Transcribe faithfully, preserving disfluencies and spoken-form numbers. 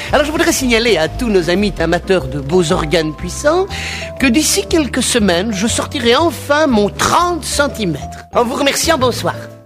Alors je voudrais signaler à tous nos amis amateurs de beaux organes puissants que d'ici quelques semaines, je sortirai enfin mon trente centimètres. En vous remerciant, bonsoir.